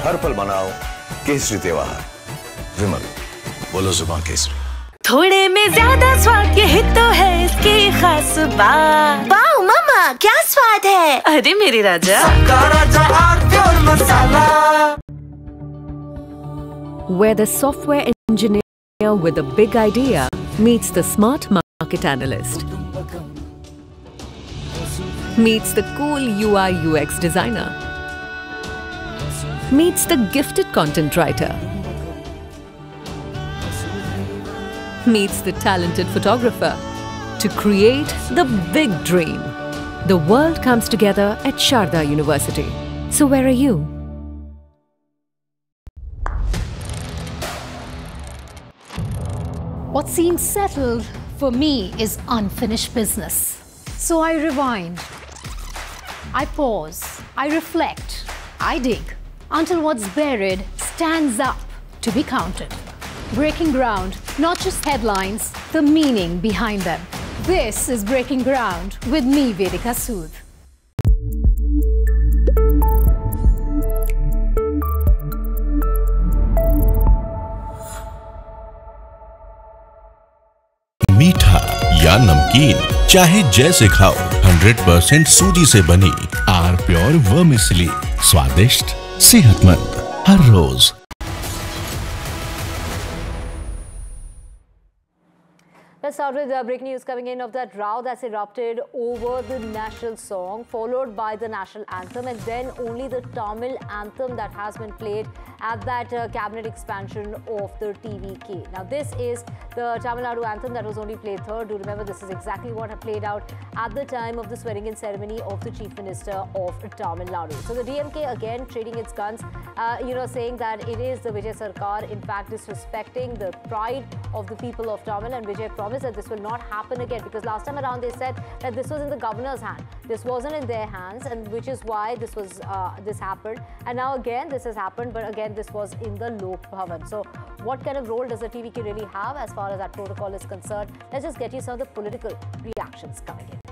हर पल मनाओ केसरी त्योहार। विमल, बोलो जुबान केसरी। थोड़े में ज्यादा स्वाद, यही तो है इसकी खास बात। वाओ मामा, क्या स्वाद है। अरे मेरे राजा, सबका राजा आरती और मसाला। Where the software engineer with a big idea meets the smart market analyst, meets the cool UI UX designer, meets the gifted content writer, meets the talented photographer to create the big dream. The world comes together at Sharda University. So where are you? What seems settled for me is unfinished business. So I rewind, I pause, I reflect, I dig until what's buried stands up to be counted. Breaking ground, not just headlines, the meaning behind them. This is Breaking Ground with me, Vedika Sood. मीठा या नमकीन, चाहे जैसे खाओ, 100% सूजी से बनी are pure vermicelli, स्वादिष्ट, सेहतमंद हर रोज। Let's start with breaking news coming in of that row that's erupted over the national song, followed by the national anthem, and then only the Tamil anthem that has been played at that cabinet expansion of the TVK. Now, this is the Tamil Nadu anthem that was only played third. Do remember, this is exactly what had played out at the time of the swearing-in ceremony of the Chief Minister of Tamil Nadu. So, the DMK again trading its guns, saying that it is the Vijay Sarkar, in fact, disrespecting the pride of the people of Tamil, and Vijay promised that this will not happen again, because last time around they said that this was in the governor's hand. This wasn't in their hands, and which is why this was this happened. And now again this has happened, but again this was in the Lok Bhavan. So what kind of role does the TVK really have as far as that protocol is concerned? Let's just get you some of the political reactions coming in.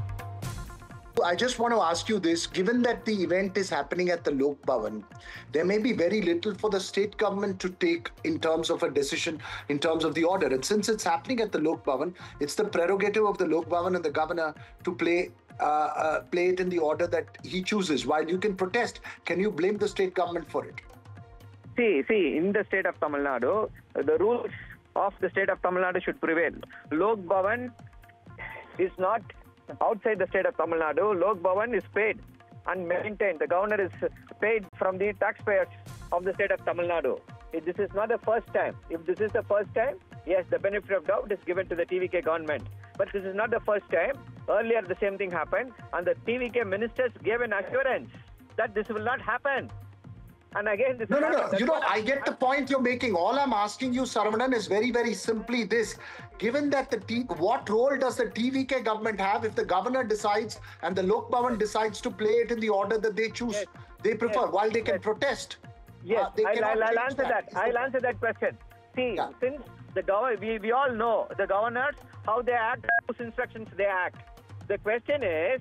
I just want to ask you this, given that the event is happening at the Lok Bhavan, there may be very little for the state government to take in terms of a decision, in terms of the order. And since it's happening at the Lok Bhavan, it's the prerogative of the Lok Bhavan and the governor to play it in the order that he chooses. While you can protest, can you blame the state government for it? See, in the state of Tamil Nadu, the rules of the state of Tamil Nadu should prevail. Lok Bhavan is not outside the state of Tamil Nadu. Lok Bhavan is paid and maintained. The governor is paid from the taxpayers of the state of Tamil Nadu. This is not the first time. If this is the first time, yes, the benefit of doubt is given to the TVK government. But this is not the first time. Earlier, the same thing happened, and the TVK ministers gave an assurance that this will not happen. And again, this No. I get the point you're making. All I'm asking you, Saravanan, is very, very simply this. Given that what role does the TVK government have if the governor decides and the Lok Bhavan decides to play it in the order that they choose, yes, they prefer, yes, while they can yes, protest? Yes, I'll answer that. I'll answer that question. See, since the governor, we all know the governors, how they act, whose instructions they act. The question is,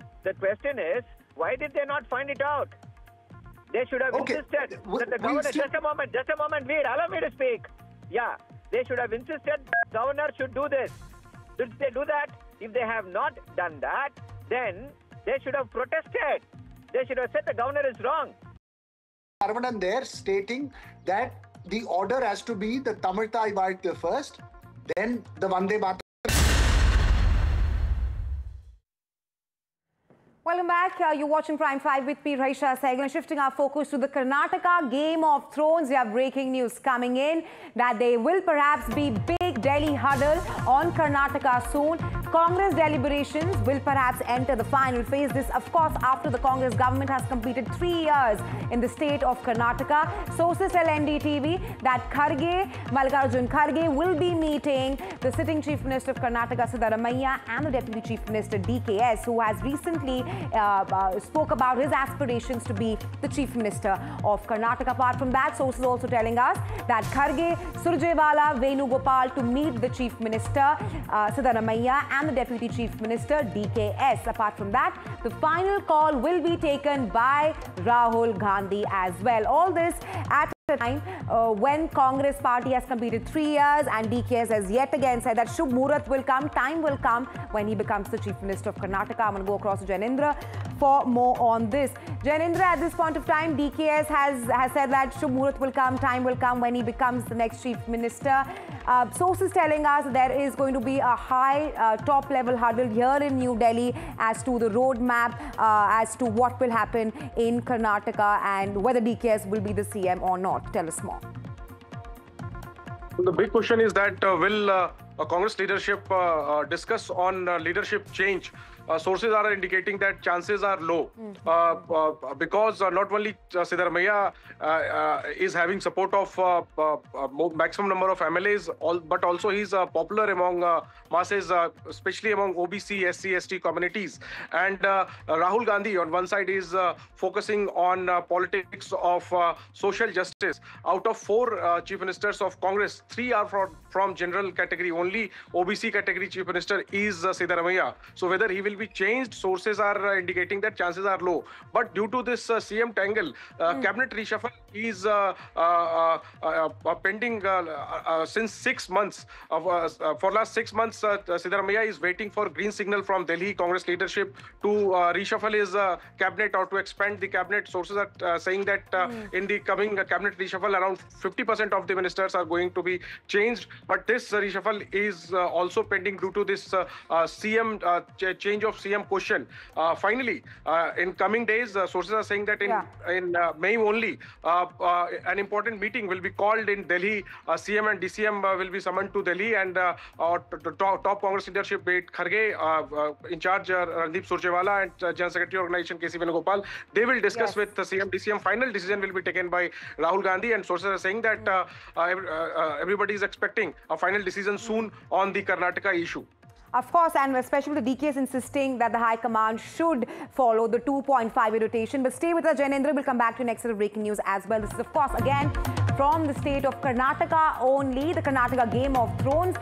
why did they not find it out? They should have insisted that the governor... Just a moment, wait, allow me to speak. Yeah, they should have insisted that the governor should do this. Did they do that? If they have not done that, then they should have protested. They should have said the governor is wrong. Saravanan there stating that the order has to be the Tamil Thai Vartha first, then the Vande Mataram. Welcome back. You're watching Prime 5 with me, Raisha Sehgal. Shifting our focus to the Karnataka Game of Thrones. We have breaking news coming in that there will perhaps be big Delhi huddle on Karnataka soon. Congress deliberations will perhaps enter the final phase. This, of course, after the Congress government has completed 3 years in the state of Karnataka. Sources tell NDTV that Mallikarjun Kharge will be meeting the sitting Chief Minister of Karnataka, Siddaramaiah, and the Deputy Chief Minister, DKS, who has recently spoke about his aspirations to be the Chief Minister of Karnataka. Apart from that, sources also telling us that Kharge, Surjewala, Venugopal to meet the Chief Minister, Siddaramaiah, and the Deputy Chief Minister DKS. Apart from that, the final call will be taken by Rahul Gandhi as well. All this at a time when Congress party has completed 3 years and DKS has yet again said that Shubh Muhurat will come, time will come when he becomes the Chief Minister of Karnataka. I'm going to go across to Janendra for more on this. Janendra, at this point of time, DKS has said that Shubh Muhurat will come, time will come when he becomes the next Chief Minister. Sources telling us there is going to be a high top-level huddle here in New Delhi as to the roadmap, as to what will happen in Karnataka and whether DKS will be the CM or not. Tell us more. The big question is that will Congress leadership discuss on leadership change? Sources are indicating that chances are low because not only Siddaramaiah is having support of maximum number of MLAs, but also he's popular among masses, especially among OBC, SC, ST communities. And Rahul Gandhi on one side is focusing on politics of social justice. Out of 4 chief ministers of Congress, 3 are from general category. Only OBC category chief minister is Siddaramaiah. So whether he will be changed, sources are indicating that chances are low. But due to this CM tangle, cabinet reshuffle is pending since 6 months. For last 6 months, Siddaramaiah is waiting for green signal from Delhi Congress leadership to reshuffle his cabinet or to expand the cabinet. Sources are saying that in the coming cabinet reshuffle, around 50% of the ministers are going to be changed. But this reshuffle is also pending due to this CM change of CM question. Finally, in coming days, sources are saying that in May only, an important meeting will be called in Delhi. CM and DCM will be summoned to Delhi, and top Congress leadership, Kharge, in charge Randeep Surjewala, and General Secretary Organization KC Venugopal, they will discuss with the CM, DCM. Final decision will be taken by Rahul Gandhi, and sources are saying that everybody is expecting a final decision soon on the Karnataka issue. Of course, and especially the DKS insisting that the High Command should follow the 2.5-year rotation. But stay with us, Janendra. We'll come back to next set of breaking news as well. This is, of course, again from the state of Karnataka only, the Karnataka Game of Thrones.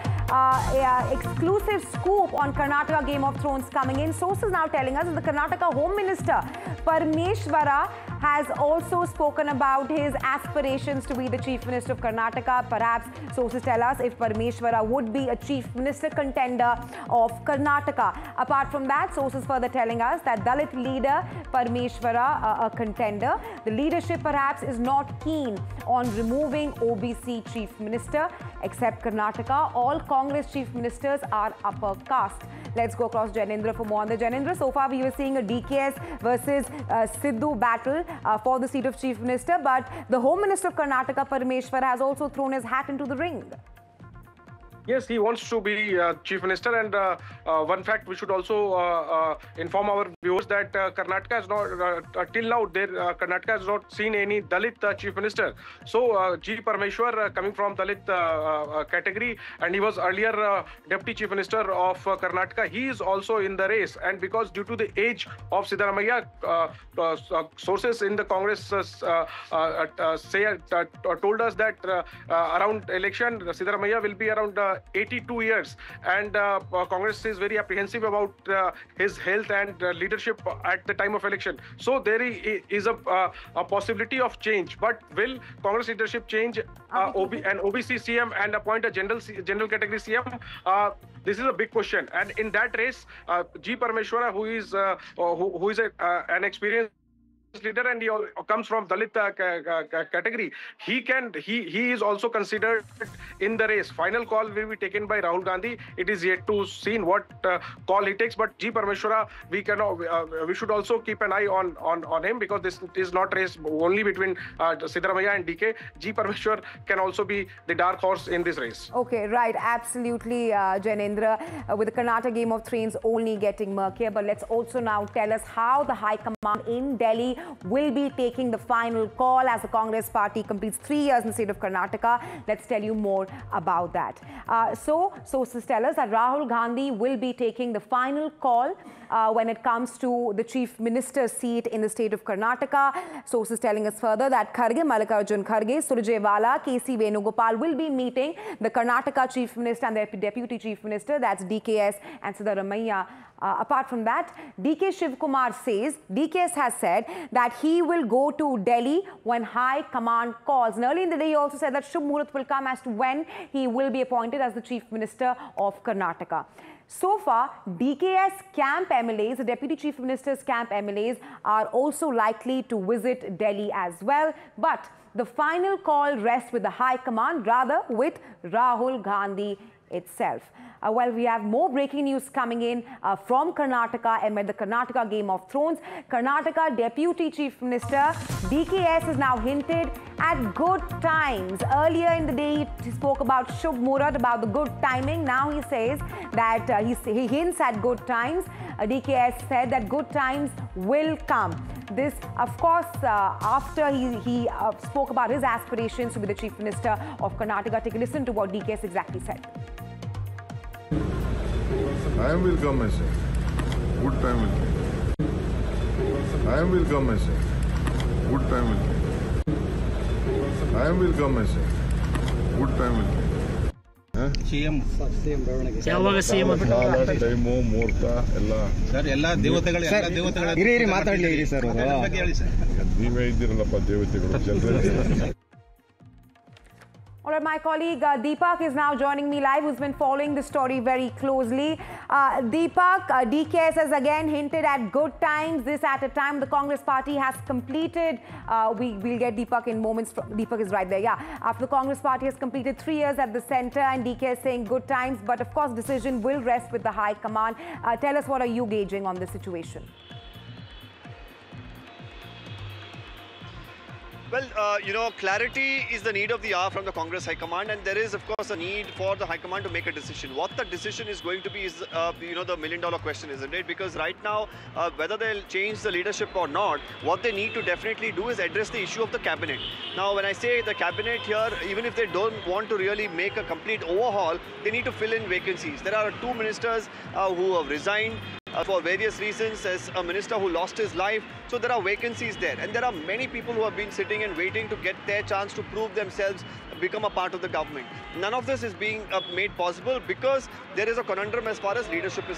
Exclusive scoop on Karnataka Game of Thrones coming in. Sources now telling us that the Karnataka Home Minister Parameshwara has also spoken about his aspirations to be the Chief Minister of Karnataka. Perhaps sources tell us if Parameshwara would be a Chief Minister contender of Karnataka. Apart from that, sources further telling us that Dalit leader Parameshwara, a contender, the leadership perhaps is not keen on removing OBC Chief Minister. Except Karnataka, all Congress Chief Ministers are upper caste. Let's go across Janendra for more on the Janendra. So far, we were seeing a DKS versus Sidhu battle for the seat of Chief Minister, but the Home Minister of Karnataka, Parameshwara, has also thrown his hat into the ring. Yes, he wants to be Chief Minister, and one fact we should also inform our viewers that Karnataka has not, till now, Karnataka has not seen any Dalit Chief Minister. So, G. Parameshwar, coming from Dalit category, and he was earlier Deputy Chief Minister of Karnataka, he is also in the race. And because due to the age of Siddaramaiah, sources in the Congress told us that around election, Siddaramaiah will be around 82 years, and Congress is very apprehensive about his health and leadership at the time of election. So there is a possibility of change. But will Congress leadership change an OBC CM and appoint a general category CM? This is a big question. And in that race, G. Parameshwara, who is an experienced leader, and he comes from Dalit category, he is also considered in the race. Final call will be taken by Rahul Gandhi. It is yet to see what call he takes, but G. Parameshwara, we should also keep an eye on him, because this is not race only between Siddaramaiah and DK. G. Parameshwar can also be the dark horse in this race. Okay, right, absolutely, Janendra, with the Karnataka Game of Thrones only getting murkier. But let's also now tell us how the High Command in Delhi will be taking the final call as the Congress party completes 3 years in the state of Karnataka. Let's tell you more about that. Sources tell us that Rahul Gandhi will be taking the final call when it comes to the chief minister's seat in the state of Karnataka. Sources telling us further that Kharge, Mallikarjun Kharge, Surjewala, KC Venugopal will be meeting the Karnataka chief minister and the deputy chief minister, that's DKS and Siddaramaiah. Apart from that, DK Shivkumar says, DKS has said that he will go to Delhi when High Command calls. And early in the day, he also said that Shubh Muhurat will come as to when he will be appointed as the Chief Minister of Karnataka. So far, DKS camp MLAs, the Deputy Chief Minister's camp MLAs, are also likely to visit Delhi as well. But the final call rests with the High Command, rather with Rahul Gandhi itself. Well, we have more breaking news coming in from Karnataka amid the Karnataka Game of Thrones. Karnataka Deputy Chief Minister DKS has now hinted at good times. Earlier in the day, he spoke about Shubh Muhurat, about the good timing. Now he says that he hints at good times. DKS said that good times will come. This, of course, after he spoke about his aspirations to be the Chief Minister of Karnataka. Take a listen to what DKS exactly said. Time will come, I say. Good time will come. Time will come, I say. Good time will come. Time will come, I say. Good time will come. ಯಾವಾಗ CM time ಮುಹೂರ್ತ ಎಲ್ಲ ಮಾತಾಡಲಿ sir ನೀವೇ ಇದ್ದೀರಲ್ಲಪ್ಪ ದೇವತೆಗಳು ಜನರೇ. All right, my colleague Deepak is now joining me live, who's been following the story very closely. Deepak, DKS has again hinted at good times. This at a time the Congress party has completed. We'll get Deepak in moments. Deepak is right there. Yeah, after the Congress party has completed 3 years at the centre, and DKS saying good times. But of course, decision will rest with the High Command. Tell us, what are you gauging on this situation? Well, clarity is the need of the hour from the Congress High Command, and there is, of course, a need for the High Command to make a decision. What the decision is going to be is, the million-dollar question, isn't it? Because right now, whether they'll change the leadership or not, what they need to definitely do is address the issue of the cabinet. Now, when I say the cabinet here, even if they don't want to really make a complete overhaul, they need to fill in vacancies. There are 2 ministers who have resigned for various reasons. As a minister who lost his life, so there are vacancies there, and there are many people who have been sitting and waiting to get their chance to prove themselves, become a part of the government. None of this is being made possible because there is a conundrum as far as leadership is